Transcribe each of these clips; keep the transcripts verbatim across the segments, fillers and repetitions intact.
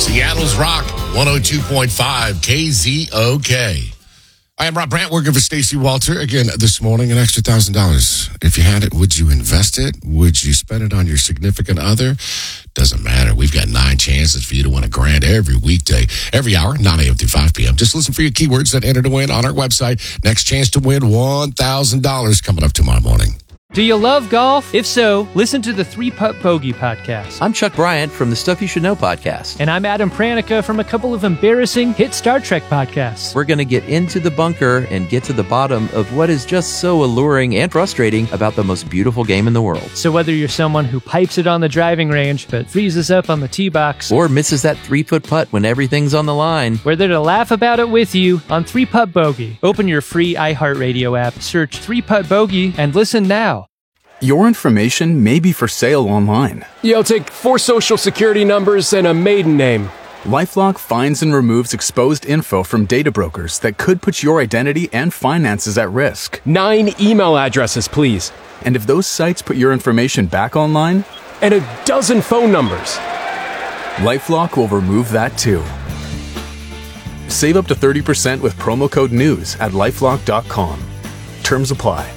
Seattle's Rock, one oh two point five K Z O K. I am Rob Brandt, working for Stacey Walter. Again, this morning, an extra one thousand dollars. If you had it, would you invest it? Would you spend it on your significant other? Doesn't matter. We've got nine chances for you to win a grand every weekday, every hour, nine a.m. through five p.m. Just listen for your keywords that enter to win on our website. Next chance to win one thousand dollars coming up tomorrow morning. Do you love golf? If so, listen to the Three Putt Bogey podcast. I'm Chuck Bryant from the Stuff You Should Know podcast. And I'm Adam Pranica from a couple of embarrassing hit Star Trek podcasts. We're going to get into the bunker and get to the bottom of what is just so alluring and frustrating about the most beautiful game in the world. So whether you're someone who pipes it on the driving range but freezes up on the tee box, or misses that three-foot putt when everything's on the line, we're there to laugh about it with you on Three Putt Bogey. Open your free iHeartRadio app, search Three Putt Bogey, and listen now. Your information may be for sale online. Yeah, I'll take four social security numbers and a maiden name. LifeLock finds and removes exposed info from data brokers that could put your identity and finances at risk. Nine email addresses, please. And if those sites put your information back online? And a dozen phone numbers. LifeLock will remove that too. Save up to thirty percent with promo code NEWS at LifeLock dot com. Terms apply.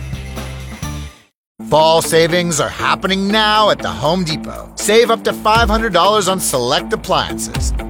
Fall savings are happening now at the Home Depot. Save up to five hundred dollars on select appliances.